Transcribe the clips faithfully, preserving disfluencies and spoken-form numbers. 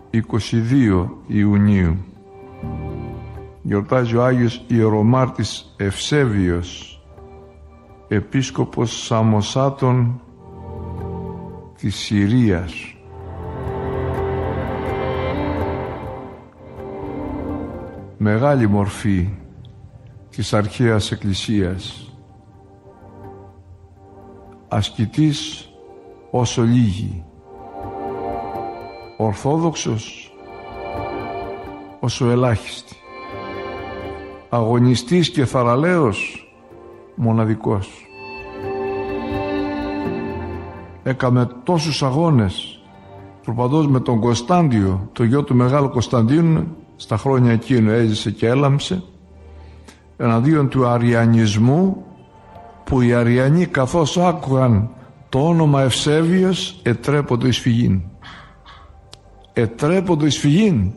είκοσι δύο Ιουνίου γιορτάζει ο Άγιος Ιερομάρτης Ευσέβιος, επίσκοπος Σαμοσάτων της Συρίας. Μεγάλη μορφή της αρχαίας Εκκλησίας, ασκητής όσο λίγοι, ορθόδοξος όσο ελάχιστη, αγωνιστής και θαραλέος μοναδικός. Έκαμε τόσους αγώνες, προπαντός με τον Κωνσταντιο, το γιο του Μεγάλου Κωνσταντίνου, στα χρόνια εκείνου έζησε και έλαμψε, εναντίον του αριανισμού, που οι Αριανοί καθώς άκουγαν το όνομα Ευσέβιος ετρέποντο εις φυγήν. Ετρέποντο εις φυγήν.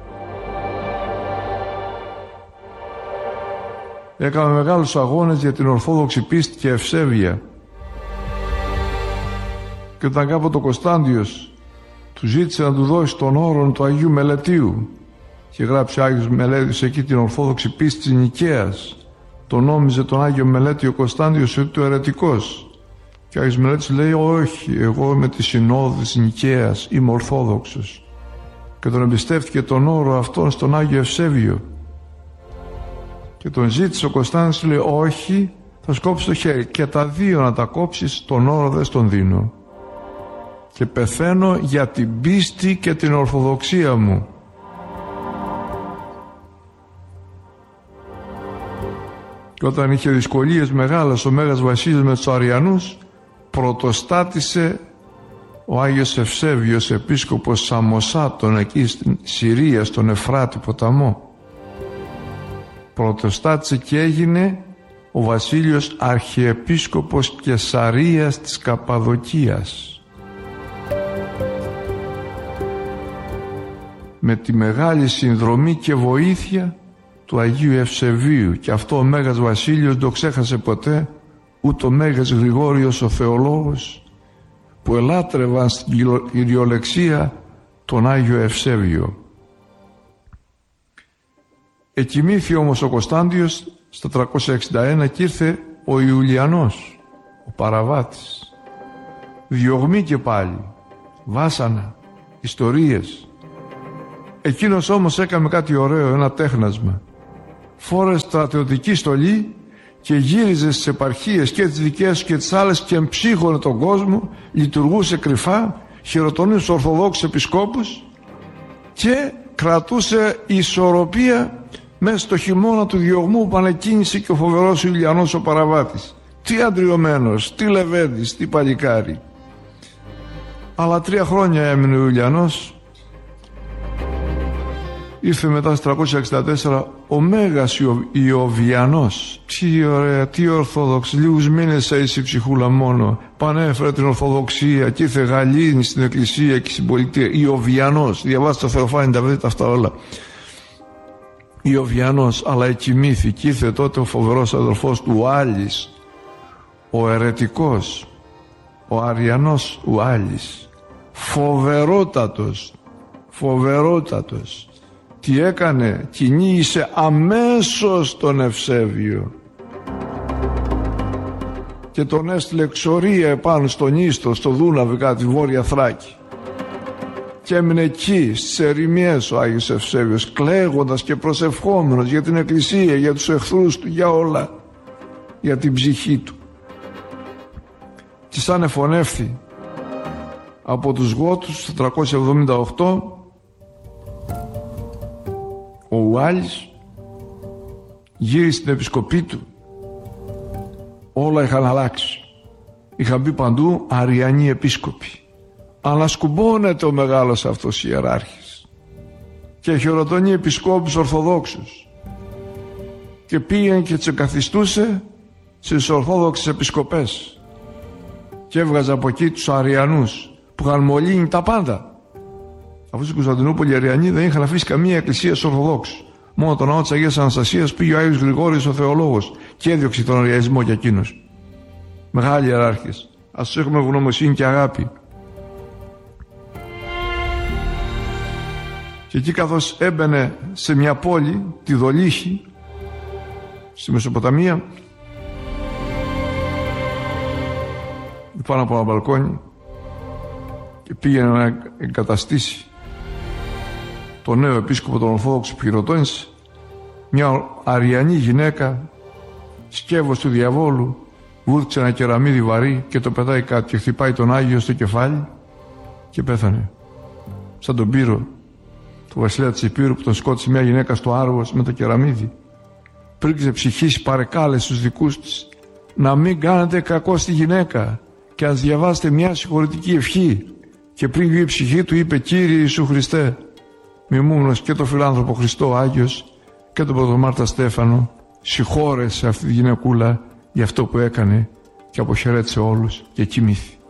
Έκαμε μεγάλους αγώνες για την ορθόδοξη πίστη και ευσέβεια. Και όταν κάποτε ο Κωνσταντιος του ζήτησε να του δώσει τον όρον του Αγίου Μελετίου και γράψει ο Άγιος Μελέτιος εκεί την ορθόδοξη πίστη της Νικαίας, τον νόμιζε τον Άγιο Μελέτιο Κωνσταντιος ότι ο αιρετικός. Και ο Άγιος Μελέτης λέει όχι, εγώ είμαι της Συνόδου της Νικαίας, είμαι ορθόδοξος. Και τον εμπιστεύτηκε τον όρο αυτόν στον Άγιο Ευσέβιο. Και τον ζήτησε ο Κωνσταντιος, λέει όχι, θα σκόψει το χέρι. Και τα δύο να τα κόψεις, τον όρο δεν στον δίνω. Και πεθαίνω για την πίστη και την ορθοδοξία μου. Και όταν είχε δυσκολίες μεγάλες ο Μέγας Βασίλης με τους Αριανούς, πρωτοστάτησε ο Άγιος Ευσέβιος, επίσκοπος Σαμοσάτων εκεί στην Συρία, στον Εφράτη ποταμό. Πρωτοστάτησε και έγινε ο Βασίλειος Αρχιεπίσκοπος Κεσαρίας της Καπαδοκίας. Με τη μεγάλη συνδρομή και βοήθεια του Αγίου Ευσεβίου, και αυτό ο Μέγας Βασίλειος δεν το ξέχασε ποτέ, ούτε ο Μέγας Γρηγόριος ο θεολόγος, που ελάτρευαν στην κυριολεξία τον Άγιο Ευσέβιο. Εκοιμήθη όμως ο Κωνσταντιος στα τριακόσια εξήντα ένα και ήρθε ο Ιουλιανός, ο παραβάτης. Διωγμή και πάλι, βάσανα, ιστορίες. Εκείνος όμως έκαμε κάτι ωραίο, ένα τέχνασμα. Φόρεσε στρατιωτική στολή και γύριζε στις επαρχίες και τις δικές και τις άλλες και εμψύχωνε τον κόσμο, λειτουργούσε κρυφά, χειροτονούσε τους Ορθοδόξους επισκόπους και κρατούσε ισορροπία μέσα στο χειμώνα του διωγμού που πανεκκίνησε και ο φοβερός Ιουλιανός ο παραβάτης. Τι αντριωμένος, τι λεβέντης, τι παλικάρι. Αλλά τρία χρόνια έμεινε ο Ιουλιανός. Ήρθε μετά στις τριακόσια εξήντα τέσσερα ο Μέγας Ιωβιανός. Τι ωραία, τι ορθόδοξος. Λίγους μήνες έζησε η ψυχούλα μόνο. Πανέφερε την ορθοδοξία και ήρθε γαλήνη στην εκκλησία και στην πολιτεία. Ιωβιανός. Διαβάστε το Θεοφάνη, τα βρείτε αυτά όλα. Ιωβιανός, αλλά εκοιμήθη και ήρθε τότε ο φοβερός αδελφός του Ουάλης, ο αιρετικός, ο Αριανός Ουάλης. Φοβερότατος, φοβερότατος. Τι έκανε, κυνήγησε αμέσως τον Ευσέβιο και τον έστειλε εξορία επάνω στον Ίστο, στο Δούναβι, κάτι Βόρεια Θράκη, και έμεινε εκεί στις ερημιές ο Άγιος Ευσέβιος, κλαίγοντας και προσευχόμενος για την Εκκλησία, για τους εχθρούς του, για όλα, για την ψυχή του. Και σαν εφωνεύθη από τους Γότους το τριακόσια εβδομήντα οκτώ, ο Ουάλης γύρισε στην επισκοπή του. Όλα είχαν αλλάξει. Είχαν μπει παντού Αριανοί επίσκοποι. Ανασκουμπώνεται ο μεγάλος αυτός ιεράρχης και χειροτονεί επισκόπους Ορθοδόξους και πήγαινε και τους εγκαθιστούσε στις Ορθόδοξες επισκοπές και έβγαζε από εκεί τους Αριανούς που είχαν μολύνει τα πάντα. Αφού στην Κωνσταντινούπολη οι Αριανοί δεν είχαν αφήσει καμία εκκλησία στους Ορθοδόξους. Μόνο τον ναό της Αγίας Αναστασίας πήγε ο Άγιος Γρηγόριος ο θεολόγος και έδιωξε τον Αριανισμό για εκείνος. Μεγάλοι ιεράρχες. Ας τους έχουμε ευγνωμοσύνη και αγάπη. Και εκεί καθώς έμπαινε σε μια πόλη, τη Δολύχη, στη Μεσοποταμία, πάνω από ένα μπαλκόνι, και πήγαινε να εγκαταστήσει το νέο επίσκοπο των Ορθόδοξων που χειροτώνησε, μια αριανή γυναίκα, σκεύος του διαβόλου, βούτυξε ένα κεραμίδι βαρύ και το πετάει κάτω και χτυπάει τον Άγιο στο κεφάλι και πέθανε. Σαν τον Πύρο, του βασιλέα της Υπήρου, που τον σκότωσε μια γυναίκα στο Άργος με το κεραμίδι. Πριν ψυχής παρεκάλεσε στους δικούς της να μην κάνετε κακό στη γυναίκα και ας διαβάσετε μια συγχωρητική ευχή. Και πριν βγει η ψυχή του είπε: Κύριε Ιησού Χριστέ, μιμούμενος και τον φιλάνθρωπο Χριστό Άγιος και τον πρωτομάρτα Στέφανο, συγχώρεσε αυτή τη γυναικούλα για αυτό που έκανε, και αποχαιρέτησε όλους και κοιμήθη.